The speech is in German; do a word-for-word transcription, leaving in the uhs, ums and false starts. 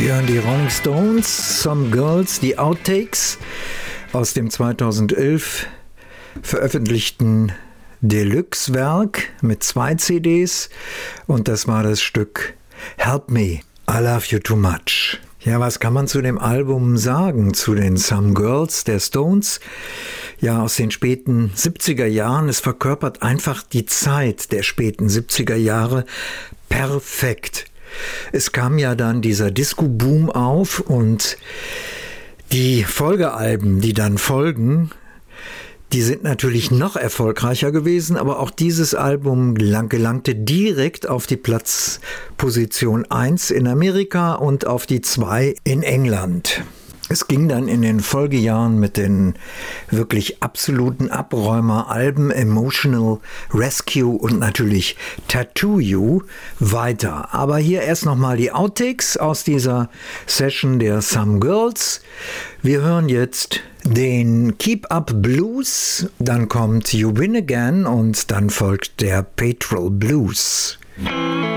Ja, die Rolling Stones, Some Girls, die Outtakes aus dem zweitausendelf veröffentlichten Deluxe-Werk mit zwei C Ds, und das war das Stück Help Me, I Love You Too Much. Ja, was kann man zu dem Album sagen, zu den Some Girls der Stones? Ja, aus den späten siebziger Jahren. Es verkörpert einfach die Zeit der späten siebziger Jahre perfekt. Es kam ja dann dieser Disco-Boom auf, und die Folgealben, die dann folgen, die sind natürlich noch erfolgreicher gewesen, aber auch dieses Album gelang, gelangte direkt auf die Platzposition eins in Amerika und auf die zwei in England. Es ging dann in den Folgejahren mit den wirklich absoluten Abräumer-Alben Emotional Rescue und natürlich Tattoo You weiter. Aber hier erst nochmal die Outtakes aus dieser Session der Some Girls. Wir hören jetzt den Keep Up Blues, dann kommt You Win Again und dann folgt der Petrol Blues.